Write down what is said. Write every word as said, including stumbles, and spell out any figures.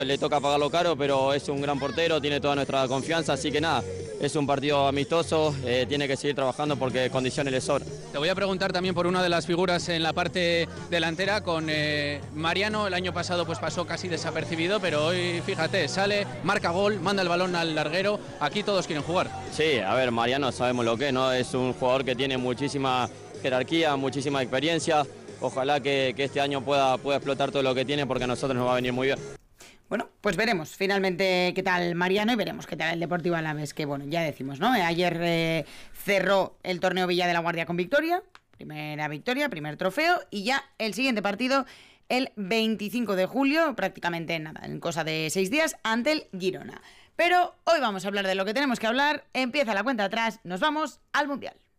Le toca pagarlo caro, pero es un gran portero, tiene toda nuestra confianza, así que nada, es un partido amistoso, eh, tiene que seguir trabajando porque condiciones le sobran. Te voy a preguntar también por una de las figuras en la parte delantera, con eh, Mariano. El año pasado pues pasó casi desapercibido, pero hoy, fíjate, sale, marca gol, manda el balón al larguero, aquí todos quieren jugar. Sí, a ver, Mariano sabemos lo que es, ¿no? Es un jugador que tiene muchísima jerarquía, muchísima experiencia, ojalá que, que este año pueda, pueda explotar todo lo que tiene porque a nosotros nos va a venir muy bien. Bueno, pues veremos finalmente qué tal Mariano y veremos qué tal el Deportivo Alavés, que bueno, ya decimos, ¿no? Ayer eh, cerró el torneo Villa de la Guardia con victoria, primera victoria, primer trofeo, y ya el siguiente partido el veinticinco de julio, prácticamente nada, en cosa de seis días, ante el Girona. Pero hoy vamos a hablar de lo que tenemos que hablar, empieza la cuenta atrás, nos vamos al Mundial.